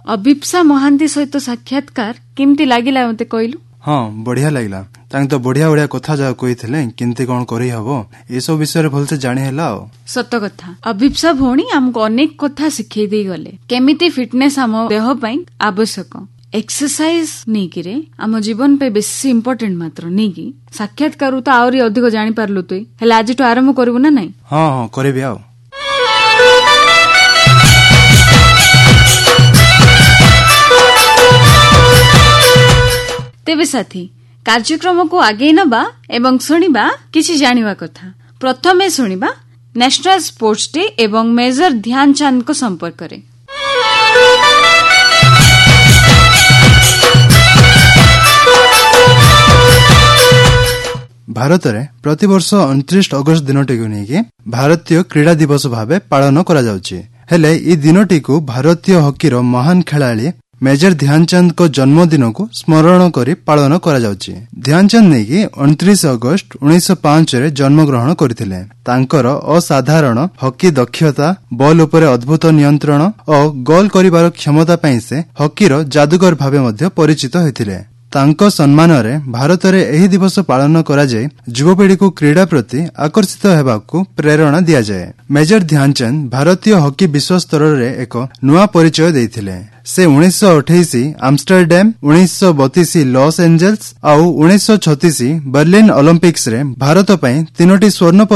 अभिप्सा महांती सहित साक्षात्कार केमती लागिला मते कहलु? हाँ बढ़िया लगिला। तांक तो बढ़िया बढ़िया कथा जा कहिथिले किंती कोन करी हबो ए सब विषय भलसे जानि हैला। सत कथा अभिप्सा भौणी हमको अनेक कथा सिखै देई गले केमिति फिटनेस हम देह पई आवश्यक एक्सरसाइज नहीं कि आम जीवन पे बेसी इम्पोर्टेंट मात्र नहीं कि साक्षात्कार तो आउरी अधिक जानि पारलु तुई हेले आज तो आरंभ करबु ना नहीं? हाँ हाँ करबी आ। तेबे साथी कार्यक्रम को आगे नबा एवं सुनिबा किछि जानिबा कथा। प्रथमे सुनिबा नेशनल स्पोर्ट्स डे एवं मेजर ध्यानचंद को संपर्क करे। भारत रे प्रतिवर्ष 29 अगस्त दिनटी को नहीं भारतीय क्रीड़ा दिवस भावे पालन करा जाउची। हेले ई दिनटी को भारतीय हॉकी रो महान खिलाड़ी मेजर ध्यानचंद को जन्मदिन को स्मरण करी पालन करा जाउची। ध्यानचंद ने कि 29 अगस्त 1905 रे जन्म ग्रहण करथिले। तांकर असाधारण हॉकी दक्षता, बॉल उपरे अद्भुत नियंत्रण और गोल करिबार क्षमता पई से हॉकी रो जादूगर भावे मध्य परिचित होइथिले। तांको सम्मान रे भारत रे एही दिवस पालन करा जाय युवपीढ़ी को क्रीड़ा प्रति आकर्षित हेबाकू प्रेरणा दिया जाए। मेजर ध्यानचंद भारतीय हॉकी विश्व स्तर रे एक नुआ परिचय देइथिले। से 1928 आम्स्टरडैम, 1932 लॉस एंजेल्स और 1936 बर्लिन ओलंपिक्स रे भारत पई 3टी स्वर्ण